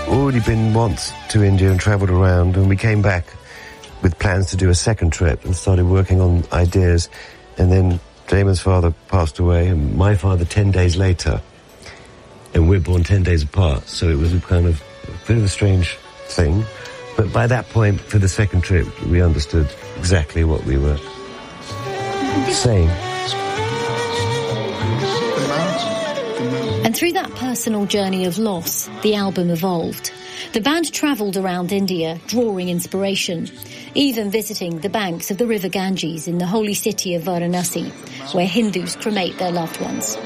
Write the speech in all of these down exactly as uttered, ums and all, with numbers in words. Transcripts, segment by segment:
already been once to India and travelled around, and we came back with plans to do a second trip and started working on ideas. And then Damon's father passed away, and my father ten days later, and we're born ten days apart, so it was a kind of a bit of a strange thing. But by that point, for the second trip, we understood exactly what we were saying. And through that personal journey of loss, the album evolved. The band travelled around India, drawing inspiration, even visiting the banks of the river Ganges in the holy city of Varanasi, where Hindus cremate their loved ones.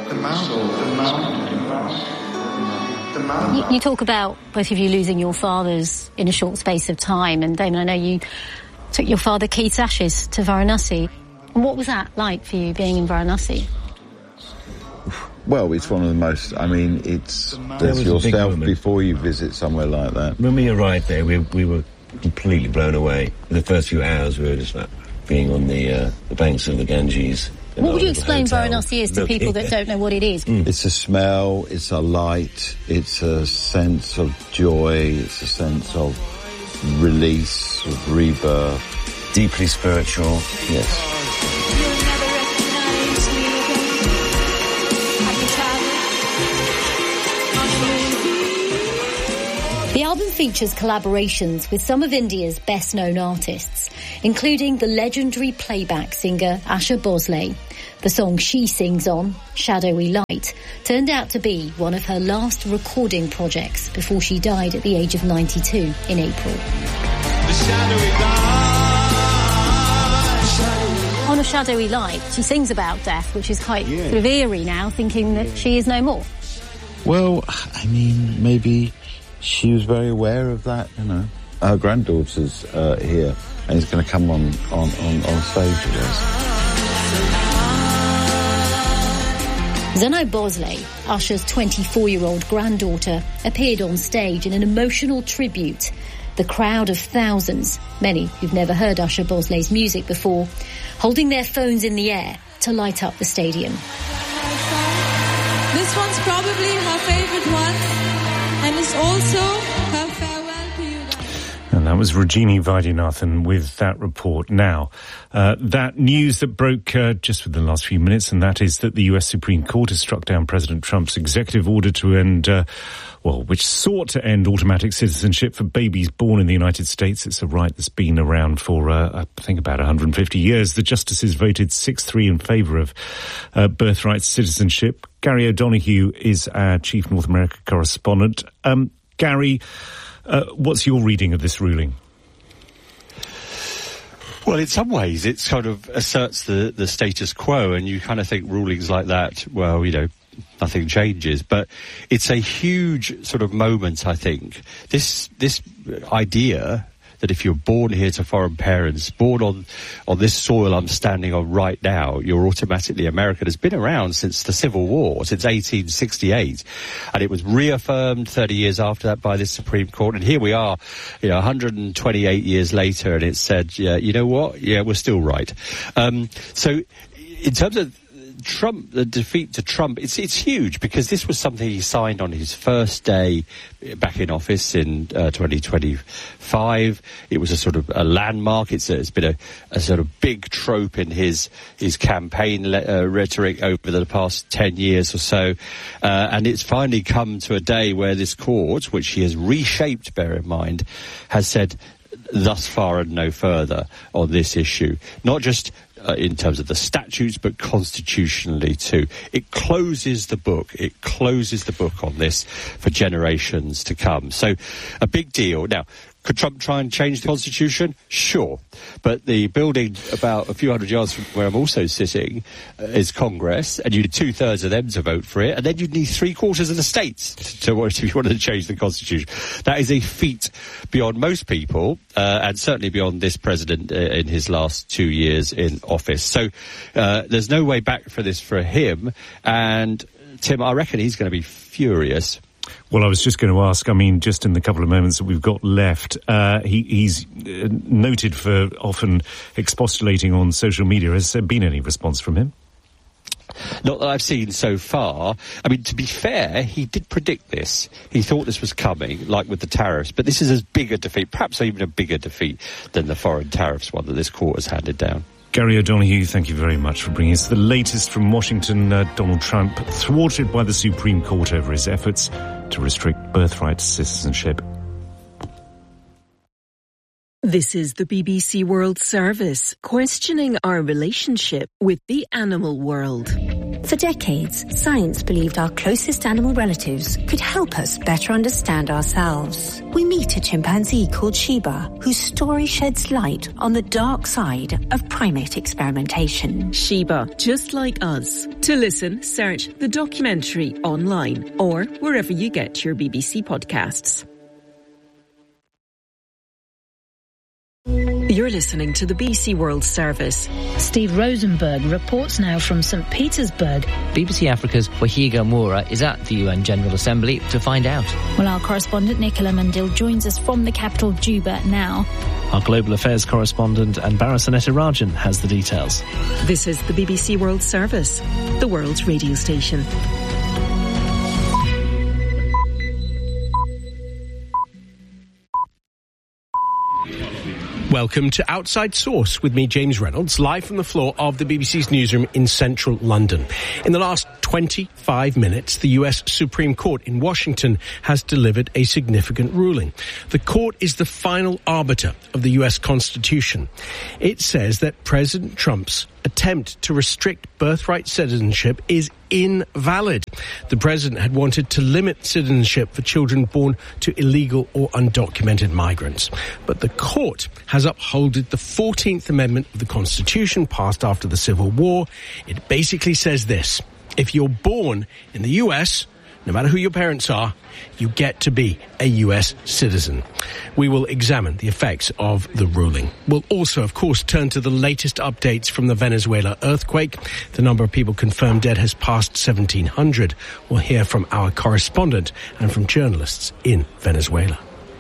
You, you talk about both of you losing your fathers in a short space of time, and Damon, I know you took your father Keith's ashes to Varanasi. And what was that like for you, being in Varanasi? Well, it's one of the most, I mean, it's, there's yourself before you visit somewhere like that. When we arrived there, we, we were completely blown away. In the first few hours, we were just like being on the, uh, the banks of the Ganges. What would you explain Varanasi is to people that don't know what it is? Mm. It's a smell, it's a light, it's a sense of joy, it's a sense of release, of rebirth. Deeply spiritual. Yes. The album features collaborations with some of India's best-known artists, including the legendary playback singer Asha Bhosle. The song she sings on, Shadowy Light, turned out to be one of her last recording projects before she died at the age of ninety-two in April. The shadowy light. On A Shadowy Light, she sings about death, which is quite yeah. sort of eerie now, thinking that she is no more. Well, I mean, maybe she was very aware of that, you know. Her granddaughter's uh, here, and he's going to come on, on, on, on stage with us. Zeno Bhosle, Asha's twenty-four-year-old granddaughter, appeared on stage in an emotional tribute. The crowd of thousands, many who've never heard Asha Bhosle's music before, holding their phones in the air to light up the stadium. This one's probably her favourite one, and it's also her farewell to you guys. And that was Rajini Vaidyanathan with that report. Now, uh, that news that broke uh, just within the last few minutes, and that is that the U S Supreme Court has struck down President Trump's executive order to end, uh, well, which sought to end automatic citizenship for babies born in the United States. It's a right that's been around for, uh, I think, about one hundred fifty years. The justices voted six three in favour of uh, birthright citizenship. Gary O'Donoghue is our chief North America correspondent. Um, Gary, uh, what's your reading of this ruling? Well, in some ways, it sort of asserts the, the status quo, and you kind of think rulings like that, well, you know, nothing changes. But it's a huge sort of moment, I think. This this idea that if you're born here to foreign parents, born on, on this soil I'm standing on right now, you're automatically American, has been around since the Civil War, since eighteen sixty-eight. And it was reaffirmed thirty years after that by the Supreme Court. And here we are, you know, one hundred twenty-eight years later, and it said, yeah, you know what? Yeah, we're still right. Um, so in terms of Trump, the defeat to Trump, it's it's huge, because this was something he signed on his first day back in office in uh, twenty twenty-five. It was a sort of a landmark. It's, a, it's been a, a sort of big trope in his his campaign le- uh, rhetoric over the past ten years or so. Uh, and it's finally come to a day where this court, which he has reshaped, bear in mind, has said thus far and no further on this issue. Not just Uh, in terms of the statutes, but constitutionally too. It closes the book. It closes the book on this for generations to come. So, a big deal. Now, could Trump try and change the Constitution? Sure. But the building about a few hundred yards from where I'm also sitting uh, is Congress, and you need two-thirds of them to vote for it, and then you'd need three-quarters of the states to, to if you wanted to change the Constitution. That is a feat beyond most people, uh, and certainly beyond this president uh, in his last two years in office. So uh, there's no way back for this for him, and Tim, I reckon he's going to be furious. Well, I was just going to ask, I mean, just in the couple of moments that we've got left, uh, he, he's uh, noted for often expostulating on social media. Has there been any response from him? Not that I've seen so far. I mean, to be fair, he did predict this. He thought this was coming, like with the tariffs, but this is as big a defeat, perhaps even a bigger defeat than the foreign tariffs one that this court has handed down. Gary O'Donoghue, thank you very much for bringing us the latest from Washington. Uh, Donald Trump thwarted by the Supreme Court over his efforts to restrict birthright citizenship. This is the B B C World Service, questioning our relationship with the animal world. For decades, science believed our closest animal relatives could help us better understand ourselves. We meet a chimpanzee called Sheba, whose story sheds light on the dark side of primate experimentation. Sheba, just like us. To listen, search the documentary online or wherever you get your B B C podcasts. You're listening to the B B C World Service. Steve Rosenberg reports now from Saint Petersburg. B B C Africa's Wahiga Moura is at the U N General Assembly to find out. Well, our correspondent Nicola Mandil joins us from the capital, Juba, now. Our global affairs correspondent Anbara Sanetarajan has the details. This is the B B C World Service, the world's radio station. Welcome to Outside Source with me, James Reynolds, live from the floor of the B B C's newsroom in central London. In the last twenty-five minutes, the U S Supreme Court in Washington has delivered a significant ruling. The court is the final arbiter of the U S Constitution. It says that President Trump's attempt to restrict birthright citizenship is invalid. The president had wanted to limit citizenship for children born to illegal or undocumented migrants. But the court has upholded the fourteenth Amendment of the Constitution passed after the Civil War. It basically says this: if you're born in the U S, no matter who your parents are, you get to be a U S citizen. We will examine the effects of the ruling. We'll also, of course, turn to the latest updates from the Venezuela earthquake. The number of people confirmed dead has passed seventeen hundred. We'll hear from our correspondent and from journalists in Venezuela.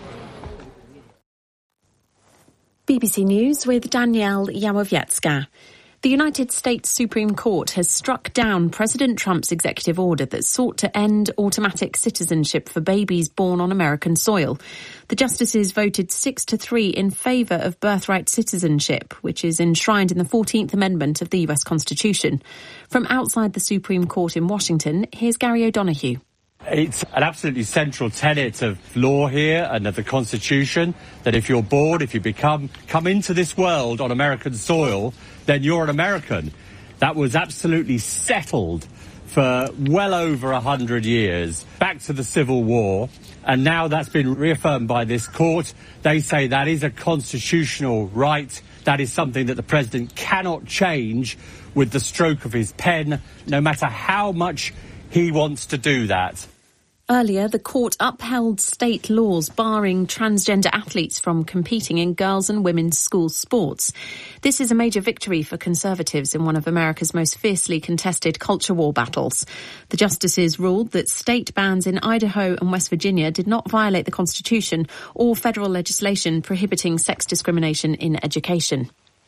B B C News with Danielle Yawowiecka. The United States Supreme Court has struck down President Trump's executive order that sought to end automatic citizenship for babies born on American soil. The justices voted six to three in favour of birthright citizenship, which is enshrined in the fourteenth Amendment of the U S Constitution. From outside the Supreme Court in Washington, here's Gary O'Donoghue. It's an absolutely central tenet of law here and of the Constitution that if you're born, if you become come into this world on American soil, then you're an American. That was absolutely settled for well over a hundred years, back to the Civil War, and now that's been reaffirmed by this court. They say that is a constitutional right. That is something that the president cannot change with the stroke of his pen, no matter how much he wants to do that. Earlier, the court upheld state laws barring transgender athletes from competing in girls' and women's school sports. This is a major victory for Conservatives in one of America's most fiercely contested culture war battles. The justices ruled that state bans in Idaho and West Virginia did not violate the Constitution or federal legislation prohibiting sex discrimination in education.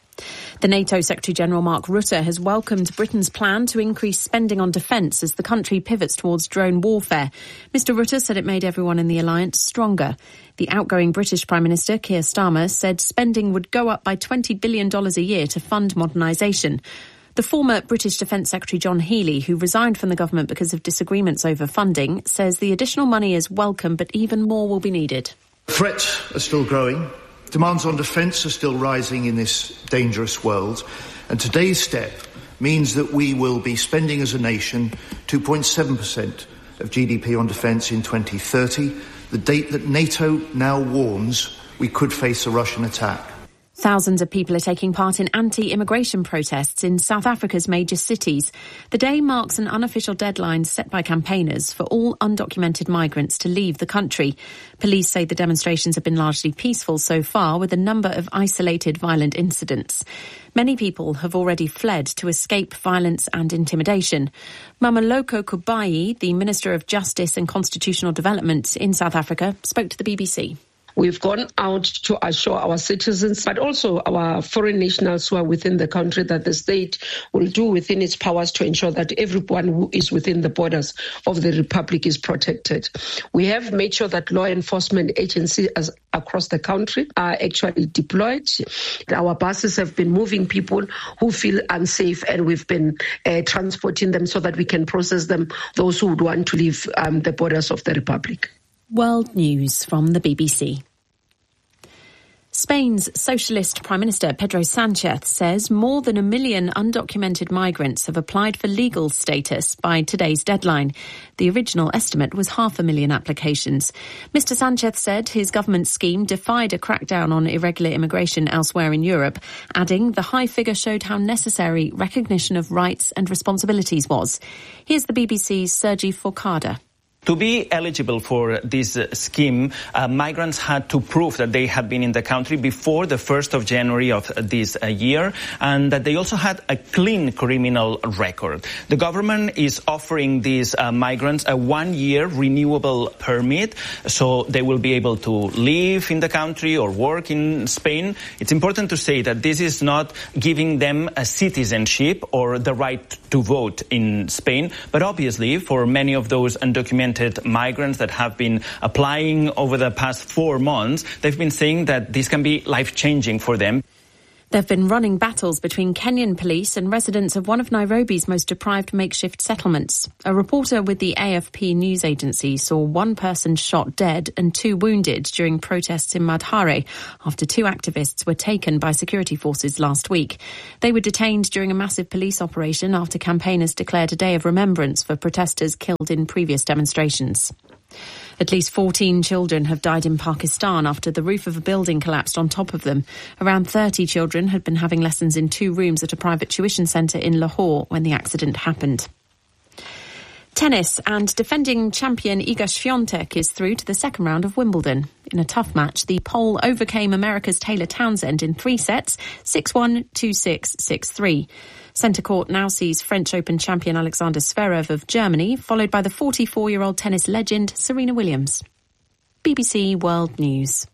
The NATO Secretary-General Mark Rutte has welcomed Britain's plan to increase spending on defence as the country pivots towards drone warfare. Mister Rutte said it made everyone in the alliance stronger. The outgoing British Prime Minister, Keir Starmer, said spending would go up by twenty billion dollars a year to fund modernisation. The former British Defence Secretary John Healey, who resigned from the government because of disagreements over funding, says the additional money is welcome, but even more will be needed. Threats are still growing. Demands on defence are still rising in this dangerous world, and today's step means that we will be spending as a nation two point seven percent of G D P on defence in twenty thirty, the date that NATO now warns we could face a Russian attack. Thousands of people are taking part in anti-immigration protests in South Africa's major cities. The day marks an unofficial deadline set by campaigners for all undocumented migrants to leave the country. Police say the demonstrations have been largely peaceful so far, with a number of isolated violent incidents. Many people have already fled to escape violence and intimidation. Mameloko Kubayi, the Minister of Justice and Constitutional Development in South Africa, spoke to the B B C. We've gone out to assure our citizens, but also our foreign nationals who are within the country, that the state will do within its powers to ensure that everyone who is within the borders of the Republic is protected. We have made sure that law enforcement agencies across the country are actually deployed. Our buses have been moving people who feel unsafe, and we've been uh, transporting them so that we can process them, those who would want to leave um, the borders of the Republic. World News from the B B C. Spain's socialist Prime Minister Pedro Sánchez says more than a million undocumented migrants have applied for legal status by today's deadline. The original estimate was half a million applications. Mister Sánchez said his government's scheme defied a crackdown on irregular immigration elsewhere in Europe, adding the high figure showed how necessary recognition of rights and responsibilities was. Here's the B B C's Sergi Forcada. To be eligible for this uh, scheme, uh, migrants had to prove that they had been in the country before the first of January of this uh, year, and that they also had a clean criminal record. The government is offering these uh, migrants a one-year renewable permit, so they will be able to live in the country or work in Spain. It's important to say that this is not giving them a citizenship or the right to vote in Spain, but obviously for many of those undocumented migrants that have been applying over the past four months, they've been saying that this can be life-changing for them. There have been running battles between Kenyan police and residents of one of Nairobi's most deprived makeshift settlements. A reporter with the A F P news agency saw one person shot dead and two wounded during protests in Madhare after two activists were taken by security forces last week. They were detained during a massive police operation after campaigners declared a day of remembrance for protesters killed in previous demonstrations. At least fourteen children have died in Pakistan after the roof of a building collapsed on top of them. Around thirty children had been having lessons in two rooms at a private tuition centre in Lahore when the accident happened. Tennis, and defending champion Iga Swiatek is through to the second round of Wimbledon. In a tough match, the Pole overcame America's Taylor Townsend in three sets, six one, two six, six three. Centre court now sees French Open champion Alexander Zverev of Germany, followed by the forty-four-year-old tennis legend Serena Williams. B B C World News.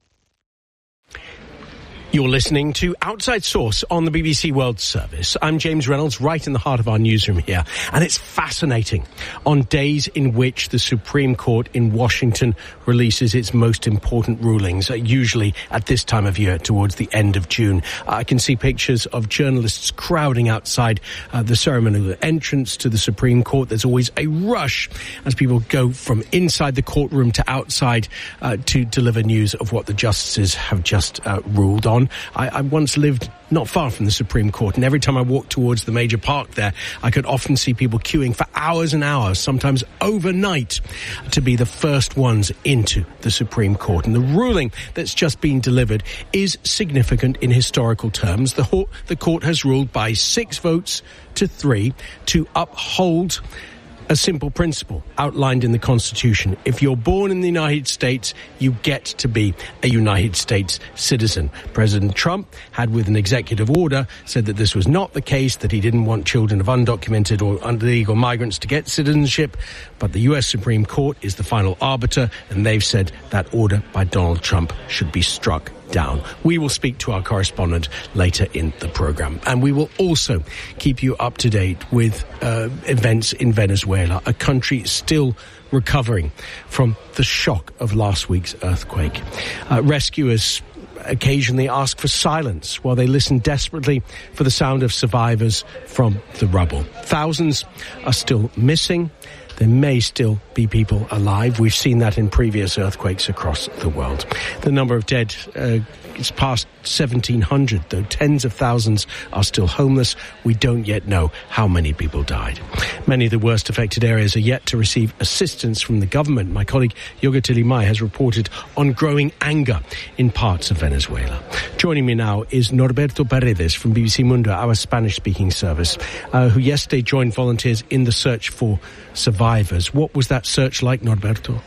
You're listening to Outside Source on the B B C World Service. I'm James Reynolds, right in the heart of our newsroom here. And it's fascinating. On days in which the Supreme Court in Washington releases its most important rulings, uh, usually at this time of year towards the end of June, uh, I can see pictures of journalists crowding outside uh, the ceremonial entrance to the Supreme Court. There's always a rush as people go from inside the courtroom to outside uh, to deliver news of what the justices have just uh, ruled on. I, I once lived not far from the Supreme Court, and every time I walked towards the major park there, I could often see people queuing for hours and hours, sometimes overnight, to be the first ones into the Supreme Court. And the ruling that's just been delivered is significant in historical terms. The, ho- the court has ruled by six votes to three to uphold a simple principle outlined in the Constitution. If you're born in the United States, you get to be a United States citizen. President Trump had, with an executive order, said that this was not the case, that he didn't want children of undocumented or illegal migrants to get citizenship. But the U S Supreme Court is the final arbiter, and they've said that order by Donald Trump should be struck down. We will speak to our correspondent later in the programme, and we will also keep you up to date with uh, events in Venezuela, a country still recovering from the shock of last week's earthquake. Uh, rescuers occasionally ask for silence while they listen desperately for the sound of survivors from the rubble. Thousands are still missing. There may still be people alive. We've seen that in previous earthquakes across the world. The number of dead uh, is past seventeen hundred, though tens of thousands are still homeless. We don't yet know how many people died. Many of the worst affected areas are yet to receive assistance from the government. My colleague Yoga Tilimai has reported on growing anger in parts of Venezuela. Joining me now is Norberto Paredes from B B C Mundo, our Spanish-speaking service, uh, who yesterday joined volunteers in the search for survivors. What was that search like, Norberto?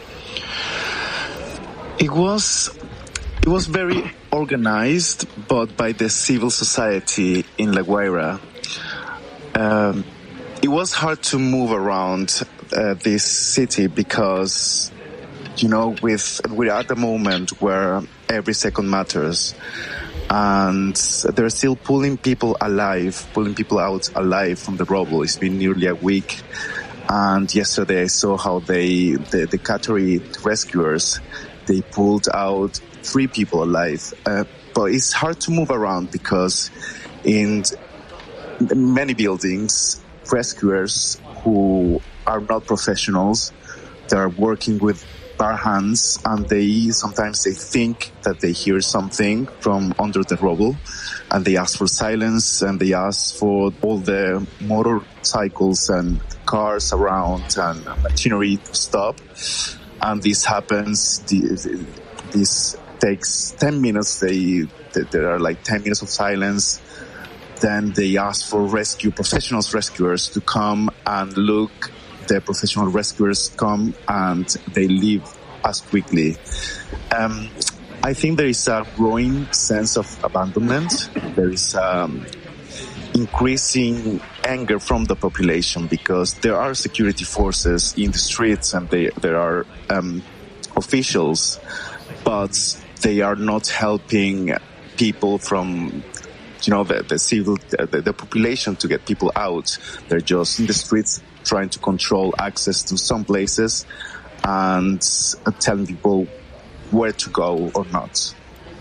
It was it was very organized, but by the civil society in La Guaira. Um, it was hard to move around uh, this city because you know, with we're at the moment where every second matters, and they're still pulling people alive, pulling people out alive from the rubble. It's been nearly a week, and yesterday I saw how they, the, the Qatari rescuers, they pulled out three people alive. Uh, but it's hard to move around because in many buildings, rescuers who are not professionals, they're working with bare hands, and they sometimes they think that they hear something from under the rubble, and they ask for silence, and they ask for all the motorcycles and cars around and machinery to stop. And this happens, this takes ten minutes, they, there are like ten minutes of silence. Then they ask for rescue, professionals rescuers to come and look. The professional rescuers come and they leave as quickly. Um, I think there is a growing sense of abandonment. There is um, increasing anger from the population because there are security forces in the streets and they, there are um, officials, but they are not helping people from, you know, the, the civil, the, the population to get people out. They're just in the streets trying to control access to some places and telling people where to go or not.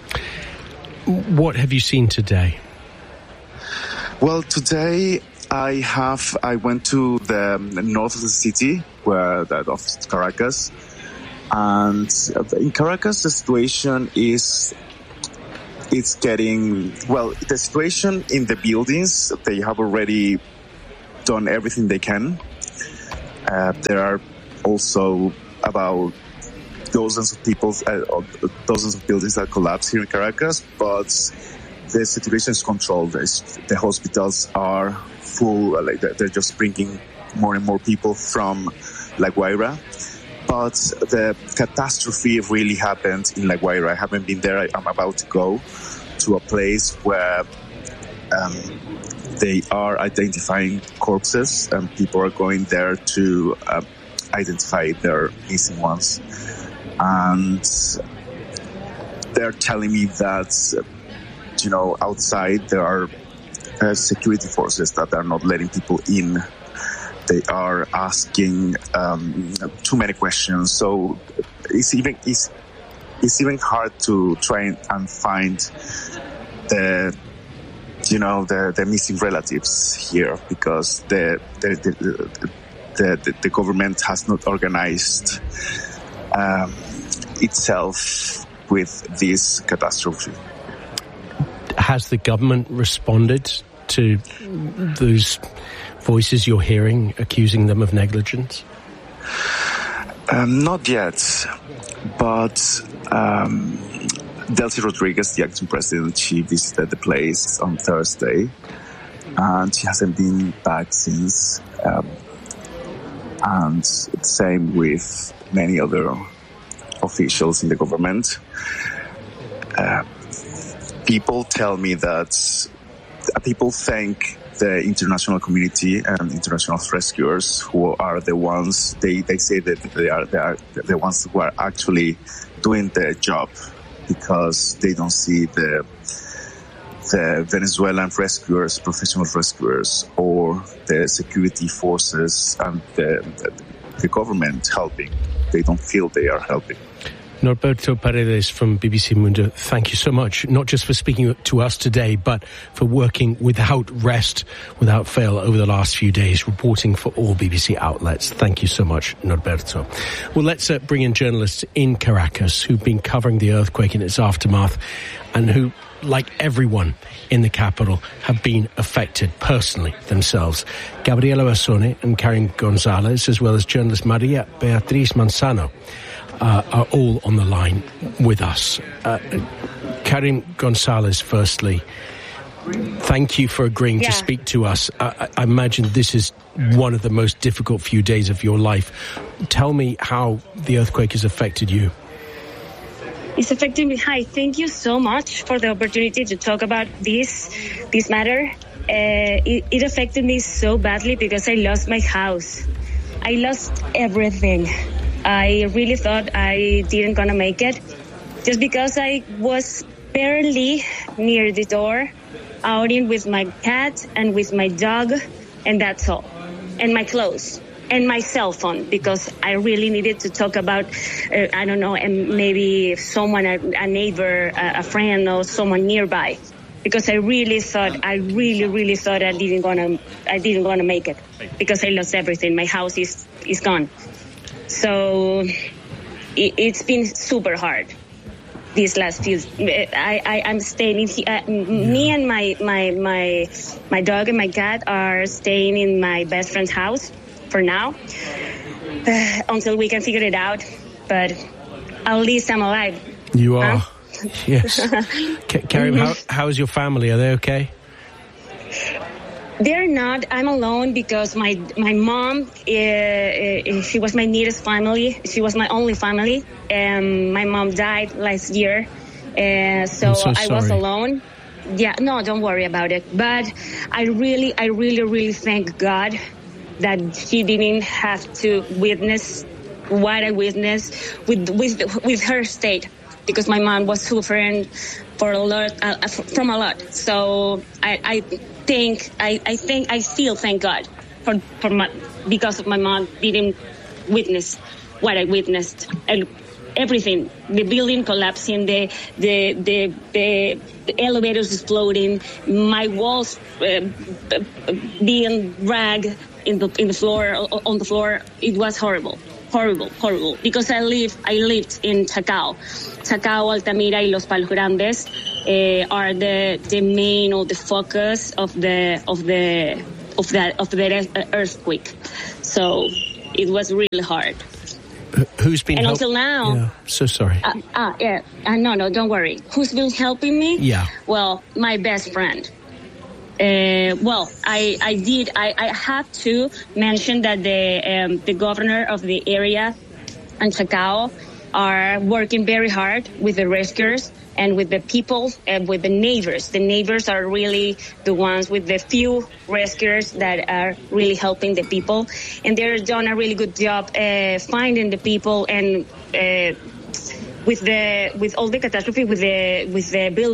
What have you seen today? Well, today I have, I went to the north of the city, where that of Caracas, and in Caracas the situation is, it's getting, well, the situation in the buildings, they have already done everything they can. Uh, there are also about dozens of people, uh, dozens of buildings that collapsed here in Caracas, but the situation is controlled. The hospitals are full, like they're just bringing more and more people from La Guaira. But the catastrophe really happened in La Guaira. I haven't been there. I'm about to go to a place where um, they are identifying corpses, and people are going there to uh, identify their missing ones. And they're telling me that, you know, outside there are uh, security forces that are not letting people in. They are asking um, too many questions, so it's even it's, it's even hard to try and find the, you know, the, the missing relatives here because the the the, the, the, the government has not organized um, itself with this catastrophe. Has the government responded to those voices you're hearing accusing them of negligence? Um, not yet, but um, Delcy Rodriguez, the acting president, she visited the place on Thursday, and she hasn't been back since. Um, and same with many other officials in the government. Uh, people tell me that uh, people thank the international community and international rescuers who are the ones, they, they say that they are, they are the ones who are actually doing the job because they don't see the, the Venezuelan rescuers, professional rescuers, or the security forces and the, the, the government helping. They don't feel they are helping. Norberto Paredes from B B C Mundo, thank you so much, not just for speaking to us today, but for working without rest, without fail over the last few days, reporting for all B B C outlets. Thank you so much, Norberto. Well, let's uh, bring in journalists in Caracas who've been covering the earthquake and its aftermath, and who, like everyone in the capital, have been affected personally themselves. Gabriela Bassone and Karim Gonzalez, as well as journalist Maria Beatriz Manzano, Uh, are all on the line with us. Uh, Karim Gonzalez, firstly, thank you for agreeing yeah. to speak to us. I, I imagine this is one of the most difficult few days of your life. Tell me how the earthquake has affected you. It's affecting me. Hi, thank you so much for the opportunity to talk about this this matter. Uh, it, it affected me so badly because I lost my house. I lost everything. I really thought I didn't gonna make it, just because I was barely near the door, outing with my cat and with my dog, and that's all, and my clothes. And my cell phone, because I really needed to talk about, uh, I don't know, and maybe someone, a, a neighbor, a, a friend, or someone nearby, because I really thought, I really, really thought I didn't gonna, I didn't gonna make it, because I lost everything. My house is is gone. So it, it's been super hard these last few. I, I I'm staying in. Uh, me and my my my my dog and my cat are staying in my best friend's house for now, uh, until we can figure it out. But at least I'm alive. You are. Huh? Yes. Karim, how, how is your family? Are they okay? They're not. I'm alone because my my mom, uh, uh, she was my nearest family. She was my only family. Um, my mom died last year, uh, so, so I was sorry. alone. Yeah, no, don't worry about it. But I really, I really, really thank God that she didn't have to witness what I witnessed with with with her state, because my mom was suffering for a lot, uh, from a lot. So I, I think, I, I think, I still thank God for for my, because of my mom didn't witness what I witnessed. And everything, the building collapsing, the the the the, the elevators exploding, my walls uh, being dragged in the in the floor on the floor. It was horrible, horrible, horrible. Because I live I lived in Chacao, Chacao, Altamira, y Los Palos Grandes uh, are the the main or the focus of the of the of that of the earthquake. So it was really hard. Who's been and help- until now? Yeah. So sorry. Uh, uh, yeah. Uh, no, no, don't worry. Who's been helping me? Yeah. Well, my best friend. Uh, well, I, I did. I, I have to mention that the um, the governor of the area and Chacao are working very hard with the rescuers and with the people and with the neighbors. The neighbors are really the ones with the few rescuers that are really helping the people, and they're done a really good job uh, finding the people and uh, with the with all the catastrophe with the with the building.